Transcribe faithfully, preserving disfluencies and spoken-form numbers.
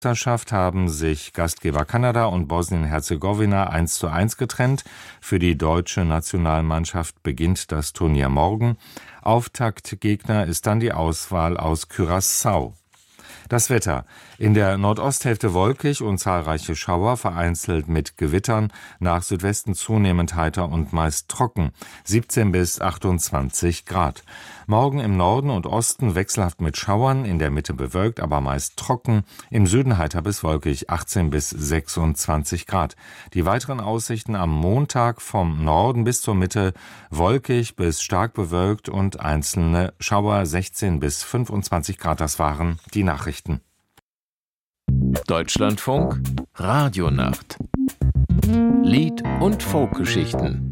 Meisterschaft haben sich Gastgeber Kanada und Bosnien-Herzegowina eins zu eins getrennt. Für die deutsche Nationalmannschaft beginnt das Turnier morgen. Auftaktgegner ist dann die Auswahl aus Curaçao. Das Wetter. In der Nordosthälfte wolkig und zahlreiche Schauer, vereinzelt mit Gewittern, nach Südwesten zunehmend heiter und meist trocken, siebzehn bis achtundzwanzig Grad. Morgen im Norden und Osten wechselhaft mit Schauern, in der Mitte bewölkt, aber meist trocken, im Süden heiter bis wolkig, achtzehn bis sechsundzwanzig Grad. Die weiteren Aussichten am Montag vom Norden bis zur Mitte wolkig bis stark bewölkt und einzelne Schauer, sechzehn bis fünfundzwanzig Grad. Das waren die Nachrichten. Deutschlandfunk Radionacht. Lied- und Folkgeschichten.